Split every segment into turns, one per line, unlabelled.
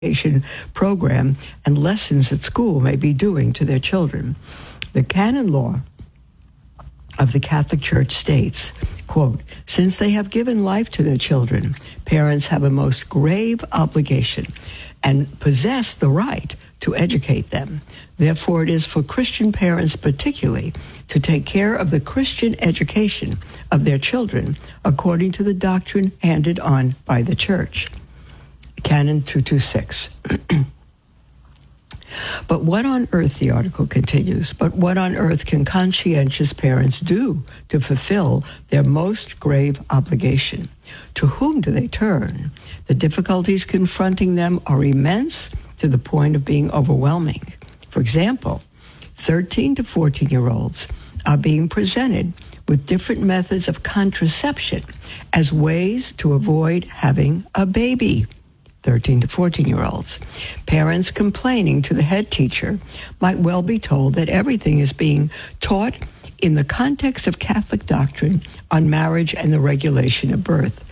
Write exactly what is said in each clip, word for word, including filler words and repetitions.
education program and lessons at school may be doing to their children. The canon law of the Catholic Church states, quote, since they have given life to their children, parents have a most grave obligation and possess the right to educate them. Therefore, it is for Christian parents particularly to take care of the Christian education of their children according to the doctrine handed on by the Church. Canon two twenty-six. But what on earth, the article continues, but what on earth can conscientious parents do to fulfill their most grave obligation? To whom do they turn? The difficulties confronting them are immense to the point of being overwhelming. For example, thirteen to fourteen-year-olds are being presented with different methods of contraception as ways to avoid having a baby. thirteen to fourteen-year-olds. Parents complaining to the head teacher might well be told that everything is being taught in the context of Catholic doctrine on marriage and the regulation of birth,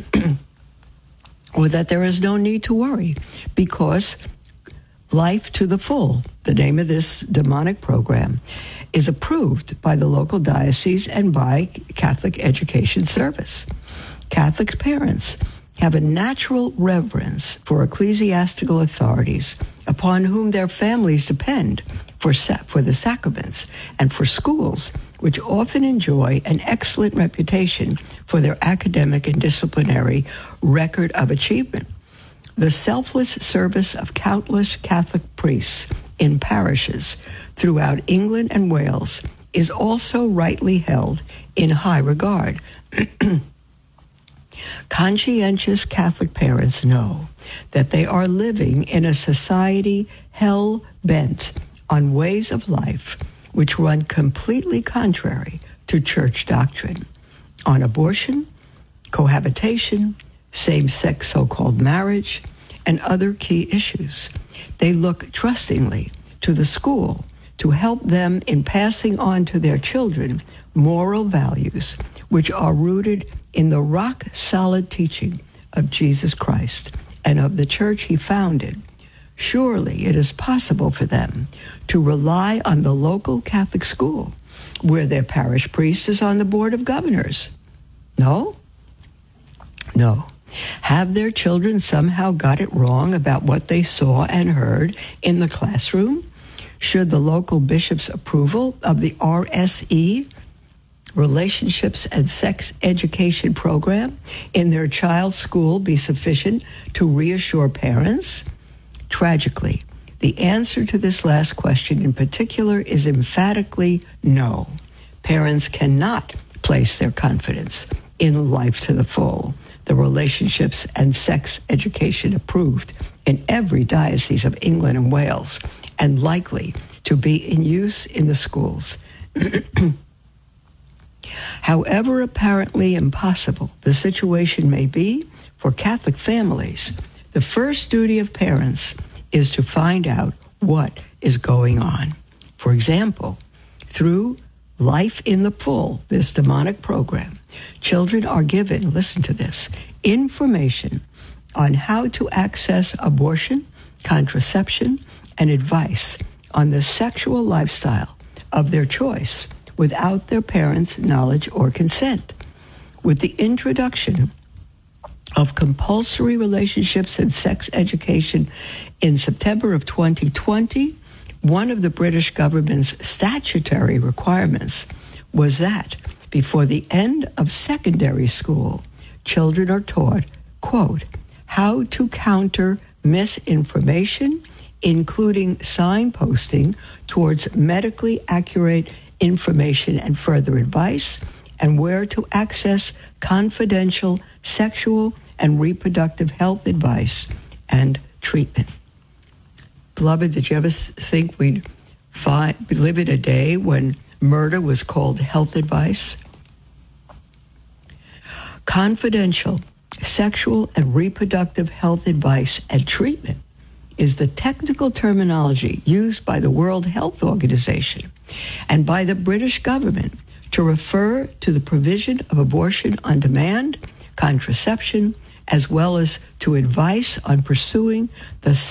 or that there is no need to worry because Life to the Full, the name of this demonic program, is approved by the local diocese and by Catholic Education Service. Catholic parents have a natural reverence for ecclesiastical authorities upon whom their families depend for, sa- for the sacraments and for schools, which often enjoy an excellent reputation for their academic and disciplinary record of achievement. The selfless service of countless Catholic priests in parishes throughout England and Wales is also rightly held in high regard. Conscientious Catholic parents know that they are living in a society hell-bent on ways of life which run completely contrary to church doctrine, on abortion, cohabitation, same-sex so-called marriage, and other key issues. They look trustingly to the school to help them in passing on to their children moral values which are rooted in the rock-solid teaching of Jesus Christ and of the church he founded. Surely it is possible for them to rely on the local Catholic school where their parish priest is on the board of governors. No? No. Have their children somehow got it wrong about what they saw and heard in the classroom? Should the local bishop's approval of the R S E, Relationships and Sex Education program, in their child's school be sufficient to reassure parents? Tragically, the answer to this last question in particular is emphatically no. Parents cannot place their confidence in Life to the Full, the Relationships and Sex Education approved in every diocese of England and Wales, and likely to be in use in the schools. However apparently impossible the situation may be for Catholic families, the first duty of parents is to find out what is going on. For example, through Life in the Full, this demonic program, children are given, listen to this, information on how to access abortion, contraception, and advice on the sexual lifestyle of their choice without their parents' knowledge or consent. With the introduction of compulsory relationships and sex education in September of twenty twenty, one of the British government's statutory requirements was that before the end of secondary school, children are taught, quote, how to counter misinformation, including signposting towards medically accurate information and further advice, and where to access confidential sexual and reproductive health advice and treatment. Beloved, did you ever th- think we'd fi- live in a day when murder was called health advice? Confidential sexual and reproductive health advice and treatment is the technical terminology used by the World Health Organization and by the British government to refer to the provision of abortion on demand, contraception, as well as to advice on pursuing the